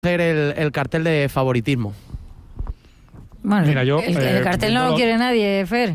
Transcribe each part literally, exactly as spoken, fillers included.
el, el cartel de favoritismo. Bueno, Mira, yo, el, eh, el cartel no lo quiere nadie, Fer.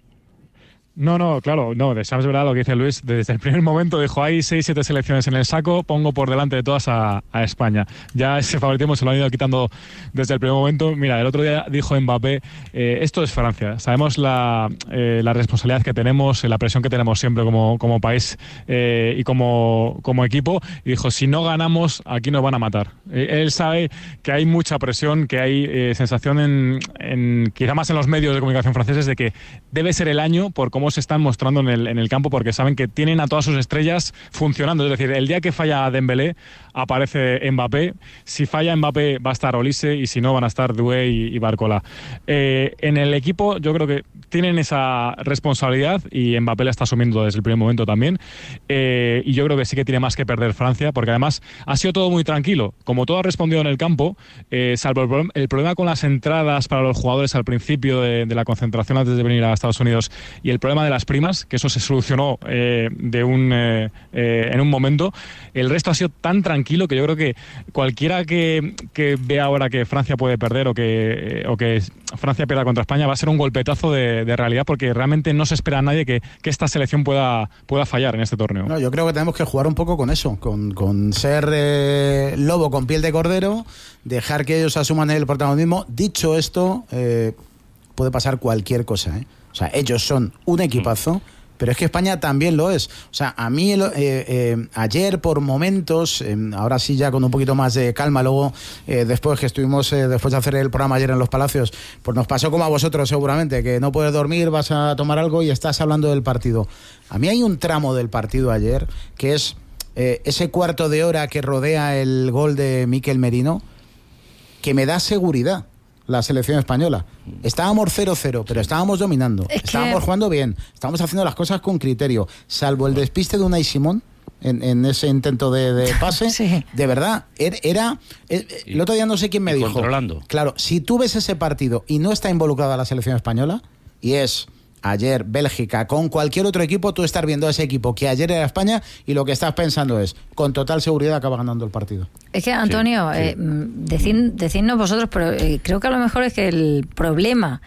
No, no, claro, no, Deschamps es verdad lo que dice Luis, desde el primer momento dijo, hay seis, siete selecciones en el saco, pongo por delante de todas a, a España. Ya ese favoritismo se lo han ido quitando desde el primer momento. Mira, el otro día dijo Mbappé, eh, esto es Francia, sabemos la, eh, la responsabilidad que tenemos, la presión que tenemos siempre como, como país eh, y como, como equipo, y dijo, si no ganamos, aquí nos van a matar. Eh, él sabe que hay mucha presión, que hay eh, sensación en, en, quizá más en los medios de comunicación franceses, de que debe ser el año por cómo se están mostrando en el, en el campo, porque saben que tienen a todas sus estrellas funcionando. Es decir, el día que falla Dembélé, aparece Mbappé. Si falla Mbappé, va a estar Olise, y si no, van a estar Doué y, y Barcola. Eh, en el equipo, yo creo que tienen esa responsabilidad, y Mbappé la está asumiendo desde el primer momento también. Eh, y yo creo que sí que tiene más que perder Francia, porque además ha sido todo muy tranquilo. Como todo ha respondido en el campo, eh, salvo el, pro el problema con las entradas para los jugadores al principio de, de la concentración antes de venir a Estados Unidos, y el problema de las primas, que eso se solucionó eh, de un, eh, eh, en un momento. El resto ha sido tan tranquilo que yo creo que cualquiera que, que vea ahora que Francia puede perder, o que, eh, o que Francia pierda contra España, va a ser un golpetazo de, de realidad, porque realmente no se espera a nadie que, que esta selección pueda, pueda fallar en este torneo. No, yo creo que tenemos que jugar un poco con eso, con, con ser eh, lobo con piel de cordero, dejar que ellos asuman el protagonismo. Dicho esto, eh, puede pasar cualquier cosa, ¿eh? O sea, ellos son un equipazo, pero es que España también lo es. O sea, a mí eh, eh, ayer por momentos, eh, ahora sí ya con un poquito más de calma, luego eh, después que estuvimos, eh, después de hacer el programa ayer en Los Palacios, pues nos pasó como a vosotros seguramente, que no puedes dormir, vas a tomar algo y estás hablando del partido. A mí hay un tramo del partido ayer, que es eh, ese cuarto de hora que rodea el gol de Mikel Merino, que me da seguridad. La selección española. Estábamos cero cero, pero estábamos dominando. Es estábamos que... jugando bien. Estábamos haciendo las cosas con criterio. Salvo el despiste de Unai Simón en, en ese intento de, de pase. Sí. De verdad, era... era el, el otro día no sé quién me dijo. Controlando. Claro, si tú ves ese partido y no está involucrada la selección española, y es... ayer Bélgica, con cualquier otro equipo, tú estás viendo a ese equipo que ayer era España, y lo que estás pensando es, con total seguridad acaba ganando el partido. Es que, Antonio, sí, sí. Eh, decid, decidnos vosotros, pero eh, creo que a lo mejor es que el problema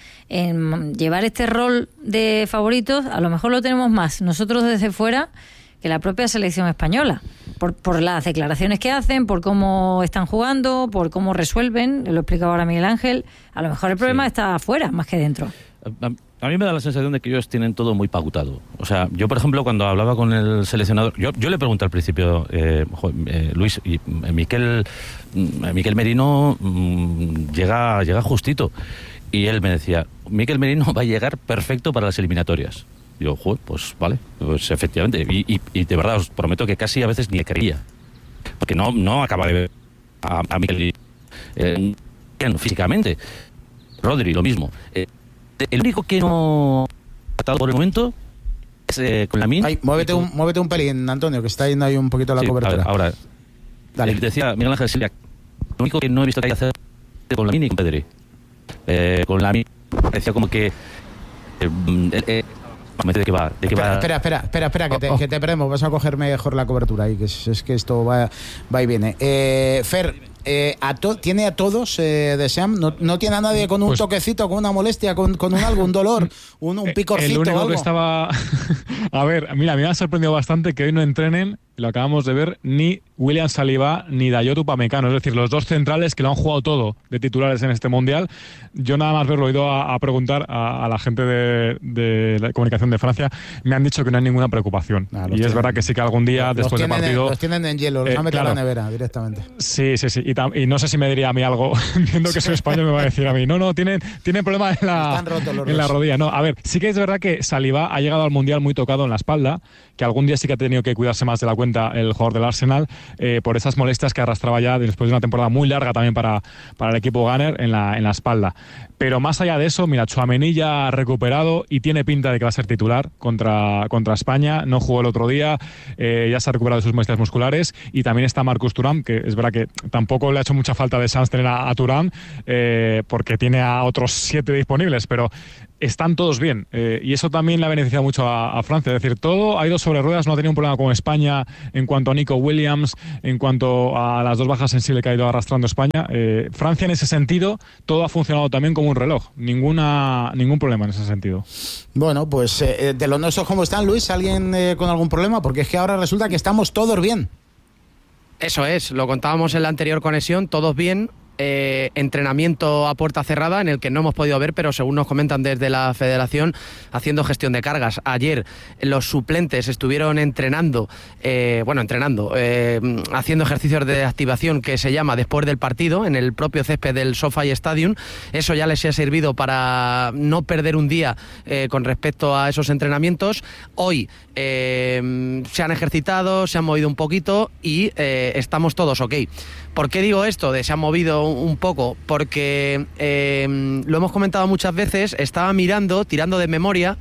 en llevar este rol de favoritos, a lo mejor lo tenemos más nosotros desde fuera que la propia selección española, por, por las declaraciones que hacen, por cómo están jugando, por cómo resuelven, lo explicaba ahora Miguel Ángel. A lo mejor el problema sí. está afuera más que dentro. A mí me da la sensación de que ellos tienen todo muy pautado. O sea, yo, por ejemplo, cuando hablaba con el seleccionador, yo, yo le pregunté al principio, eh, eh, Luis, y eh, Mikel, eh, Mikel Merino mmm, llega, llega justito. Y él me decía, Mikel Merino va a llegar perfecto para las eliminatorias. Y yo, joder, pues vale, pues efectivamente. Y, y, y de verdad os prometo que casi a veces ni le creía. Porque no, no acaba de ver a, a Mikel eh, físicamente. Rodri, lo mismo. Eh, El único que no ha tratado por el momento es eh, con Lamine. Ay, muévete, un, muévete un pelín, Antonio, que está yendo ahí un poquito la sí, cobertura. Ahora, ahora Dale. Decía Miguel Ángel Silva, lo único que no he visto que hay que hacer es con Lamine y con Pedri. Eh, con Lamine parecía como que... Eh, eh, ¿De qué va? ¿De qué espera, va? espera, espera, espera, espera, que te, oh, oh. que te perdemos. Vas a coger mejor la cobertura ahí, que es, es que esto va, va y viene. Eh, Fer, eh, a to, ¿tiene a todos eh, Deschamps? ¿No, ¿No tiene a nadie con un pues, toquecito, con una molestia, con, con un algo, un dolor, un, un picorcito? El único algo? que estaba... a ver, mira, me ha sorprendido bastante que hoy no entrenen, lo acabamos de ver, ni William Saliba ni Dayot Upamecano, es decir, los dos centrales que lo han jugado todo de titulares en este Mundial. Yo nada más verlo, he ido a, a preguntar a, a la gente de, de la comunicación de Francia, me han dicho que no hay ninguna preocupación. Ah, y tienen, es verdad que sí que algún día, los después del partido... En, los tienen en hielo, los eh, han metido claro. a la nevera directamente. Sí, sí, sí, y, tam, y no sé si me diría a mí algo, viendo que soy español me va a decir a mí, no, no, tienen, tienen problema en la, en la rodilla. No, a ver, sí que es verdad que Saliba ha llegado al Mundial muy tocado en la espalda, que algún día sí que ha tenido que cuidarse más de la cuenta el jugador del Arsenal, eh, por esas molestias que arrastraba ya después de una temporada muy larga también para, para el equipo Gunner en la, en la espalda. Pero más allá de eso, mira, Tchouaméni ya ha recuperado y tiene pinta de que va a ser titular contra, contra España. No jugó el otro día, eh, ya se ha recuperado de sus molestias musculares, y también está Marcus Thuram, que es verdad que tampoco tampoco le ha hecho mucha falta de Sanz tener a, a Thuram, eh, porque tiene a otros siete disponibles, pero están todos bien, eh, y eso también le ha beneficiado mucho a, a Francia. Es decir, todo ha ido sobre ruedas, no ha tenido un problema con España en cuanto a Nico Williams, en cuanto a las dos bajas sensibles que ha ido arrastrando España. Eh, Francia en ese sentido, todo ha funcionado también como un reloj, ninguna ningún problema en ese sentido. Bueno, pues eh, de los nuestros, ¿cómo están, Luis? ¿Alguien eh, con algún problema? Porque es que ahora resulta que estamos todos bien. Eso es, lo contábamos en la anterior conexión, todos bien. Eh, entrenamiento a puerta cerrada en el que no hemos podido ver, pero según nos comentan desde la federación, haciendo gestión de cargas. Ayer los suplentes estuvieron entrenando, eh, bueno, entrenando, eh, haciendo ejercicios de activación que se llama después del partido en el propio césped del SoFi Stadium. Eso ya les ha servido para no perder un día eh, con respecto a esos entrenamientos. Hoy eh, se han ejercitado, se han movido un poquito y eh, estamos todos ok. ¿Por qué digo esto de se han movido un poco? Porque eh, lo hemos comentado muchas veces, estaba mirando, tirando de memoria,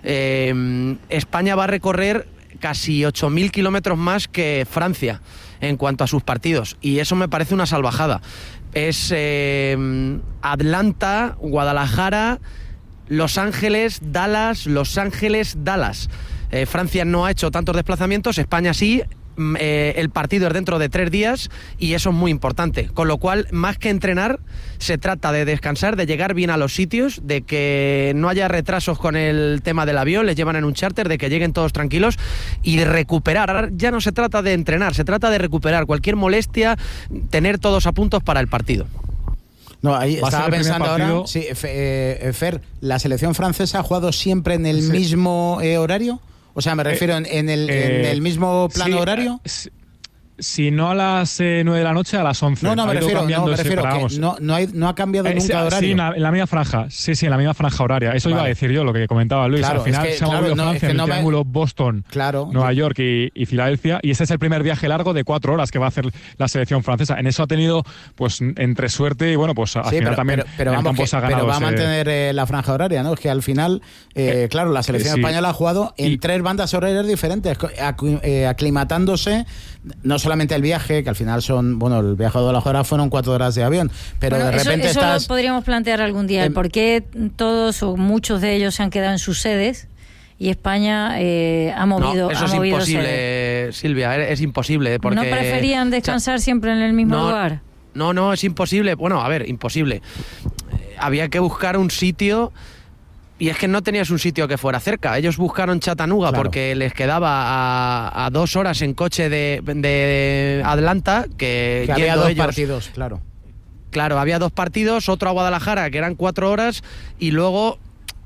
eh, España va a recorrer casi ocho mil kilómetros más que Francia en cuanto a sus partidos, y eso me parece una salvajada. Es eh, Atlanta, Guadalajara, Los Ángeles, Dallas, Los Ángeles, Dallas. Eh, Francia no ha hecho tantos desplazamientos, España sí. Eh, el partido es dentro de tres días y eso es muy importante, con lo cual más que entrenar se trata de descansar, de llegar bien a los sitios, de que no haya retrasos con el tema del avión, les llevan en un charter, de que lleguen todos tranquilos y de recuperar. Ya no se trata de entrenar, se trata de recuperar cualquier molestia, tener todos a puntos para el partido. No, ahí estaba pensando ahora, sí, eh, Fer, ¿la selección francesa ha jugado siempre en el sí. mismo eh, horario? O sea, me refiero en, en, el, eh, en el mismo plano sí, horario. Si, si no a las eh, nueve de la noche, a las once. No, no, me refiero, no, me refiero ese, que no, no, hay, no ha cambiado eh, nunca sí, horario. Sí, en la, en la misma franja. Sí, sí, en la misma franja horaria. Eso vale. Iba a decir yo, lo que comentaba Luis. Claro, Al final es que, se ha claro, movido no, Francia es que en no el me... triángulo Boston, claro. Nueva York y, y Filadelfia. Y ese es el primer viaje largo de cuatro horas que va a hacer la selección francesa. En eso ha tenido, pues, entre suerte y, bueno, pues al sí, final pero, también pero, pero, vamos, que, ha ganado. Pero va ese... a mantener eh, la franja horaria, ¿no? Es que al final, eh, eh, claro, la selección sí. española ha jugado en y... tres bandas horarias diferentes, aclimatándose no solamente el viaje, que al final son, bueno, el viaje de Guadalajara fueron cuatro horas de avión, pero bueno, de repente eso, estás... Eso lo podríamos plantear algún día, el por qué todos o muchos de ellos se han quedado en sus sedes y España eh, ha movido no, eso ha es movido imposible, sedes. Silvia, es imposible. Porque, ¿no preferían descansar o sea, siempre en el mismo no, lugar? No, no, es imposible. Bueno, a ver, imposible. Eh, había que buscar un sitio... Y es que no tenías un sitio que fuera cerca. Ellos buscaron Chattanooga claro. porque les quedaba a, a dos horas en coche de, de Atlanta. Que, que había dos ellos, partidos, claro. Claro, había dos partidos, otro a Guadalajara, que eran cuatro horas, y luego,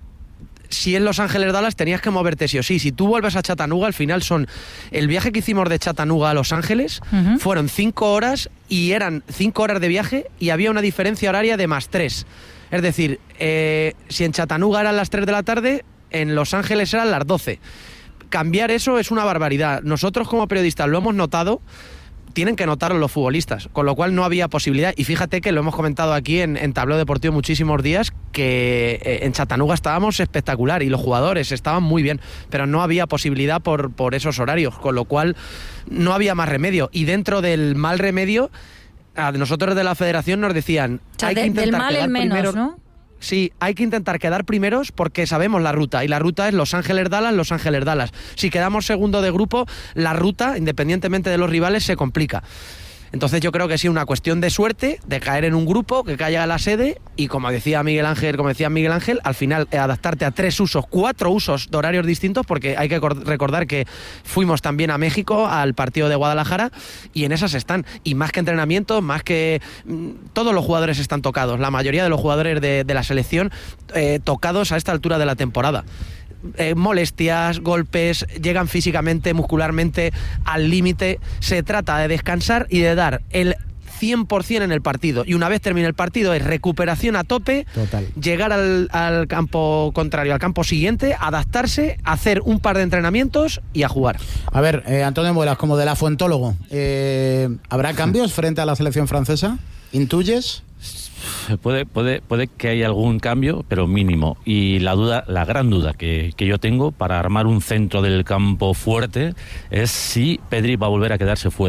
si en Los Ángeles Dallas tenías que moverte sí o sí. Si tú vuelves a Chattanooga, al final son... El viaje que hicimos de Chattanooga a Los Ángeles uh-huh. fueron cinco horas, y eran cinco horas de viaje, y había una diferencia horaria de más tres. Es decir, eh, si en Chattanooga eran las tres de la tarde, en Los Ángeles eran las doce. Cambiar eso es una barbaridad. Nosotros como periodistas lo hemos notado, tienen que notarlo los futbolistas, con lo cual no había posibilidad. Y fíjate que lo hemos comentado aquí en, en Tablao Deportivo muchísimos días, que eh, en Chattanooga estábamos espectacular y los jugadores estaban muy bien, pero no había posibilidad por, por esos horarios, con lo cual no había más remedio. Y dentro del mal remedio... A nosotros de la federación nos decían o sea, hay de, que intentar del mal quedar el menos, primeros, ¿no? Sí, hay que intentar quedar primeros porque sabemos la ruta, y la ruta es Los Ángeles Dallas, Los Ángeles Dallas. Si quedamos segundo de grupo, la ruta, independientemente de los rivales, se complica. Entonces yo creo que sí, una cuestión de suerte, de caer en un grupo, que caiga a la sede, y como decía Miguel Ángel, como decía Miguel Ángel, al final eh, adaptarte a tres usos, cuatro usos de horarios distintos, porque hay que recordar que fuimos también a México al partido de Guadalajara, y en esas están, y más que entrenamiento, más que mmm, todos los jugadores están tocados, la mayoría de los jugadores de, de la selección eh, tocados a esta altura de la temporada. Eh, molestias, golpes, llegan físicamente, muscularmente al límite. Se trata de descansar y de dar el cien por ciento en el partido, y una vez termine el partido es recuperación a tope. Total. Llegar al, al campo contrario, al campo siguiente, adaptarse, hacer un par de entrenamientos y a jugar. A ver, eh, Antonio Muelas, como del afuentólogo, eh, ¿habrá cambios frente a la selección francesa? ¿Intuyes? Puede, puede, puede que haya algún cambio, pero mínimo. Y la duda, la gran duda que, que yo tengo para armar un centro del campo fuerte es si Pedri va a volver a quedarse fuera.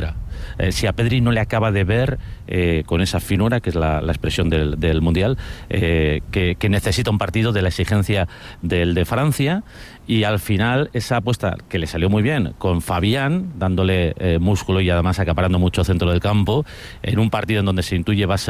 eh, si a Pedri no le acaba de ver eh, con esa finura, que es la, la expresión del, del Mundial, eh, que, que necesita un partido de la exigencia del de Francia, y al final esa apuesta que le salió muy bien con Fabián, dándole eh, músculo y además acaparando mucho centro del campo, en un partido en donde se intuye va a ser